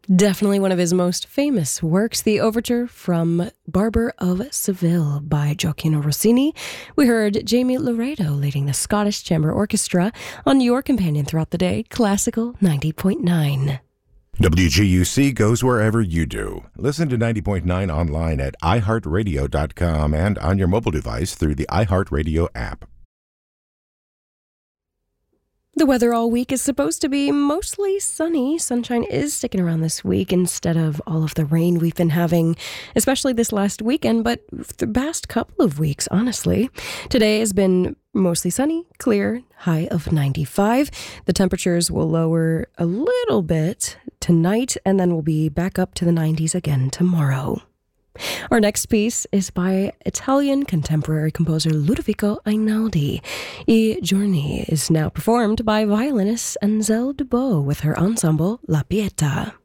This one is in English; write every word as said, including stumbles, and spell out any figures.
Definitely one of his most famous works, the overture from Barber of Seville by Gioacchino Rossini. We heard Jamie Laredo leading the Scottish Chamber Orchestra on your companion throughout the day, Classical ninety point nine. W G U C goes wherever you do. Listen to ninety point nine online at i heart radio dot com and on your mobile device through the iHeartRadio app. The weather all week is supposed to be mostly sunny. Sunshine is sticking around this week instead of all of the rain we've been having, especially this last weekend, but the past couple of weeks, honestly. Today has been mostly sunny, clear, high of ninety-five. The temperatures will lower a little bit tonight, and then we'll be back up to the nineties again tomorrow. Our next piece is by Italian contemporary composer Ludovico Einaudi. I Giorni is now performed by violinist Ansel Dubois with her ensemble La Pietà.